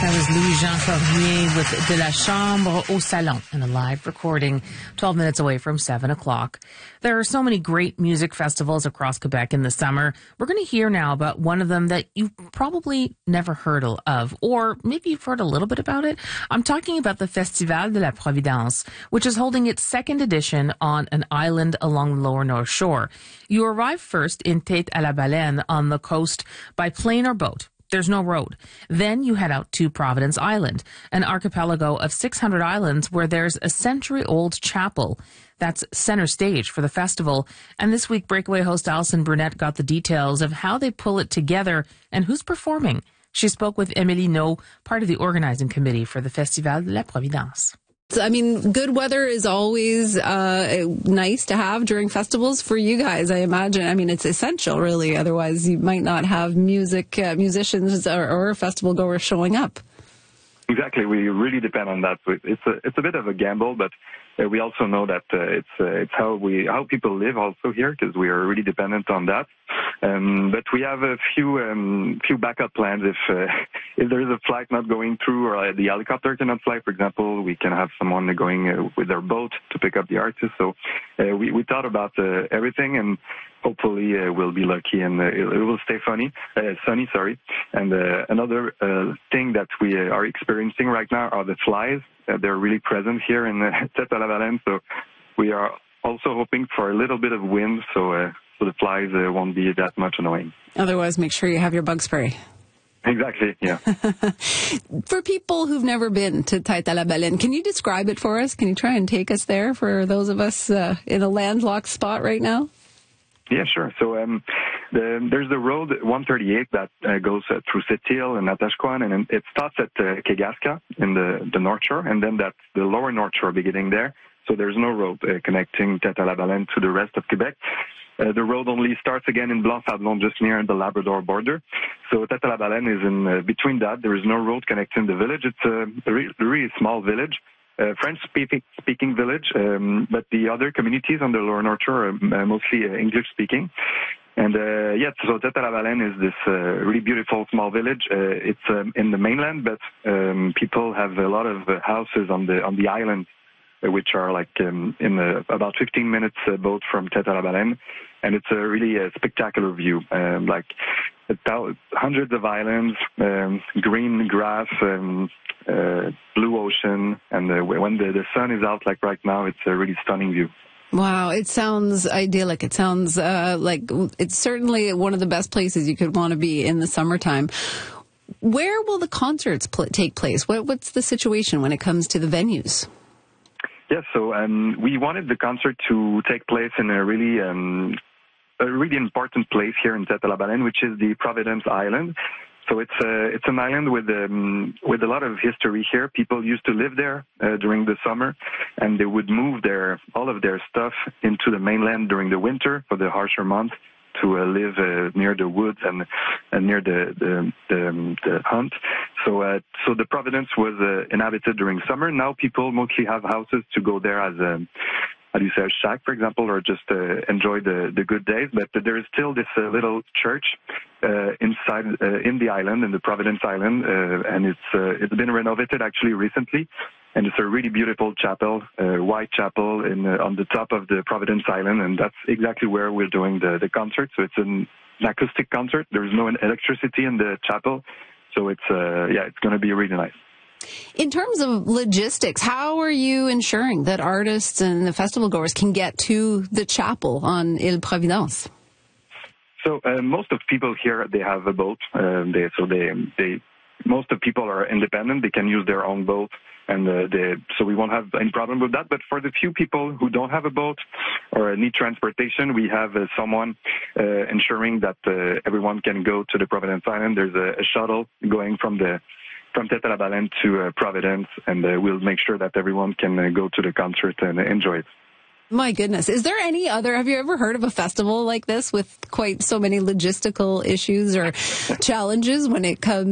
That was Louis-Jean Cormier with De la Chambre au Salon in a live recording 12 minutes away from 7 o'clock. There are so many great music festivals across Quebec in the summer. We're going to hear now about one of them that you've probably never heard of, or maybe you've heard a little bit about it. I'm talking about the Festival de la Providence, which is holding its second edition on an island along the Lower North Shore. You arrive first in Tête à la Baleine on the coast by plane or boat. There's no road. Then you head out to Providence Island, an archipelago of 600 islands where there's a century-old chapel. That's center stage for the festival. And this week, Breakaway host Alison Brunette got the details of how they pull it together and who's performing. She spoke with Émilie No, part of the organizing committee for the Festival de la Providence. I mean, good weather is always nice to have during festivals for you guys, I imagine. I mean, it's essential, really. Otherwise, you might not have musicians or festival goers showing up. Exactly. We really depend on that. It's a bit of a gamble, but we also know that it's how people live also here, because we are really dependent on that. But we have a few backup plans if there is a flight not going through or the helicopter cannot fly, for example. We can have someone going with their boat to pick up the artist. So we thought about everything, and hopefully we'll be lucky and it will stay sunny. And another thing that we are experiencing right now are the flies. They're really present here in Tête à la Baleine, so we are also hoping for a little bit of wind, so the flies won't be that much annoying. Otherwise, make sure you have your bug spray. Exactly, yeah. For people who've never been to Tête à la Baleine, can you describe it for us? Can you try and take us there for those of us in a landlocked spot right now? Yeah, sure. So there's the road 138 that goes through Sept-Îles and Natashquan, and it stops at Kegaska in the North Shore, and then that's the Lower North Shore beginning there. So there's no road connecting Tête à la Baleine to the rest of Quebec. The road only starts again in Blanc-Sablon, just near the Labrador border. So Tête à la Baleine is in between that. There is no road connecting the village. It's a really small village. French-speaking village, but the other communities on the Lower North Shore are mostly English-speaking. And so Tête à la Baleine is this really beautiful small village. It's in the mainland, but people have a lot of houses on the island, which are like in about 15 minutes boat from Tête à la Baleine. And it's a really spectacular view, like hundreds of islands, green grass, blue ocean, and when the sun is out like right now, it's a really stunning view. Wow, it sounds idyllic. It sounds like it's certainly one of the best places you could want to be in the summertime. Where will the concerts take place? What's the situation when it comes to the venues? Yeah, so we wanted the concert to take place in a really important place here in Tête à la Baleine, which is the Providence Island. So it's an island with a lot of history here. People used to live there during the summer, and they would move all of their stuff into the mainland during the winter for the harsher months to live near the woods and near the hunt. So the Providence was inhabited during summer. Now people mostly have houses to go there as a shack, for example, or just enjoy the good days. But there is still this little church inside in the island, in the Providence Island, and it's been renovated actually recently, and it's a really beautiful chapel, white chapel on the top of the Providence Island, and that's exactly where we're doing the concert. So it's an acoustic concert. There's no electricity in the chapel, so it's going to be really nice. In terms of logistics, how are you ensuring that artists and the festival goers can get to the chapel on Île Providence? So most of people here, they have a boat. Most of people are independent. They can use their own boat, and so we won't have any problem with that. But for the few people who don't have a boat or need transportation, we have someone ensuring that everyone can go to the Providence Island. There's a shuttle going from Tête à la Baleine to Providence, and we'll make sure that everyone can go to the concert and enjoy it. My goodness. Have you ever heard of a festival like this with quite so many logistical issues or challenges when it comes